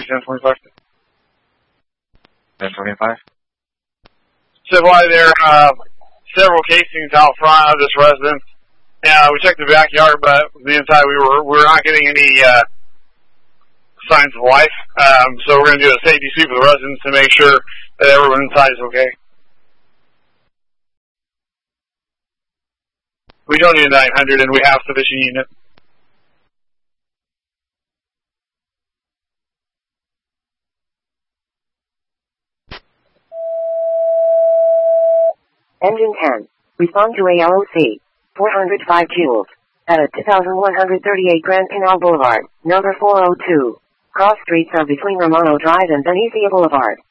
1025. 1025. Supply there, several casings out front of this residence. We checked the backyard, but the inside we were not getting any signs of life. So we're going to do a safety sweep of the residence to make sure that everyone inside is okay. We don't need a 900, and we have sufficient unit. Engine 10. Respond to ALOC. 405 joules. At 2138 Grand Canal Boulevard, number 402. Cross streets are between Romano Drive and Benicia Boulevard.